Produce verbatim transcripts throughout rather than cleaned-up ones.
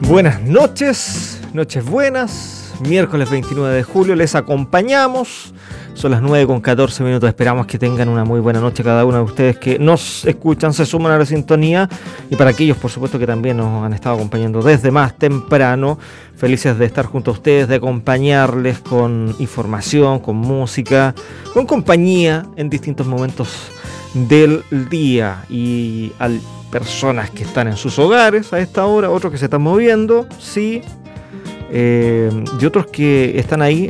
Buenas noches, noches buenas, miércoles veintinueve de julio, les acompañamos, son las nueve con catorce minutos, esperamos que tengan una muy buena noche cada uno de ustedes que nos escuchan, se suman a la sintonía, y para aquellos por supuesto que también nos han estado acompañando desde más temprano, felices de estar junto a ustedes, de acompañarles con información, con música, con compañía en distintos momentos del día, y al personas que están en sus hogares a esta hora, otros que se están moviendo, sí, eh, y otros que están ahí,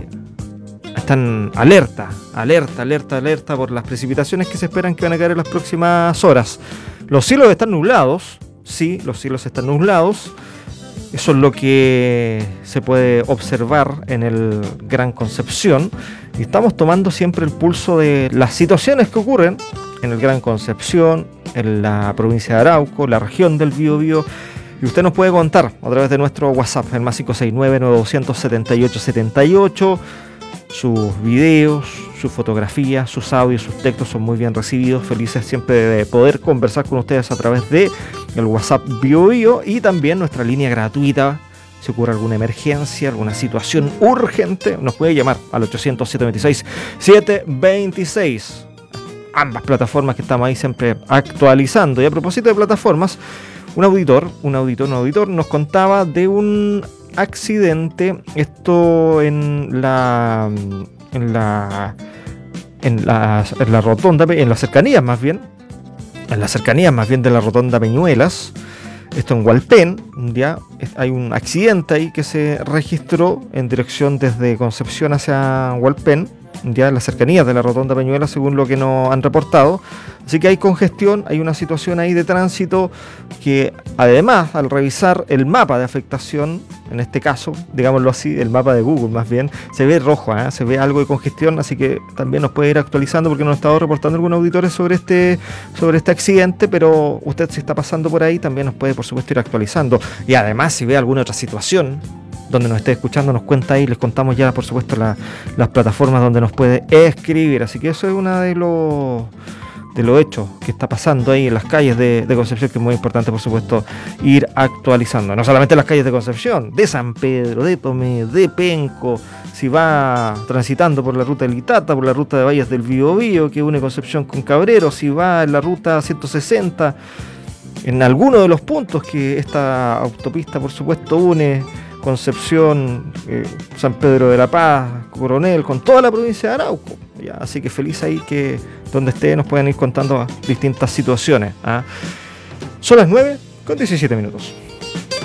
están alerta, alerta, alerta, alerta por las precipitaciones que se esperan que van a caer en las próximas horas. Los cielos están nublados, sí, los cielos están nublados, eso es lo que se puede observar en el Gran Concepción, y estamos tomando siempre el pulso de las situaciones que ocurren en el Gran Concepción, en la provincia de Arauco, la región del Biobío, y usted nos puede contar a través de nuestro WhatsApp, el más cinco seis nueve, nueve dos cero, siete ocho siete ocho, sus videos, sus fotografías, sus audios, sus textos son muy bien recibidos, felices siempre de poder conversar con ustedes a través de el WhatsApp Biobío, y también nuestra línea gratuita. Si ocurre alguna emergencia, alguna situación urgente, nos puede llamar al ochocientos, siete veintiséis, siete veintiséis. Ambas plataformas que estamos ahí siempre actualizando. Y a propósito de plataformas, un auditor, un auditor, un auditor nos contaba de un accidente, esto en la en la en la, en la rotonda, en las cercanías más bien, en las cercanías más bien de la rotonda Peñuelas, esto en Hualpén, ya hay un accidente ahí que se registró en dirección desde Concepción hacia Hualpén, ya en las cercanías de la rotonda Peñuelas, según lo que nos han reportado. Así que hay congestión, hay una situación ahí de tránsito que, además, al revisar el mapa de afectación, en este caso, digámoslo así, el mapa de Google más bien, se ve rojo, ¿eh? Se ve algo de congestión, así que también nos puede ir actualizando, porque nos han estado reportando algunos auditores sobre este, sobre este accidente, pero usted, si está pasando por ahí, también nos puede, por supuesto, ir actualizando. Y además, si ve alguna otra situación donde nos esté escuchando, nos cuenta ahí, les contamos ya, por supuesto, la, las plataformas donde nos puede escribir. Así que eso es una de los de los hechos que está pasando ahí en las calles de, de Concepción, que es muy importante, por supuesto, ir actualizando. No solamente en las calles de Concepción, de San Pedro, de Tomé, de Penco, si va transitando por la ruta del Itata, por la ruta de Valles del Biobío, que une Concepción con Cabrero, si va en la ruta ciento sesenta, en alguno de los puntos que esta autopista, por supuesto, une Concepción, eh, San Pedro de la Paz, Coronel, con toda la provincia de Arauco. Ya, así que feliz ahí que donde esté nos puedan ir contando distintas situaciones. ¿ah? Son las nueve con diecisiete minutos.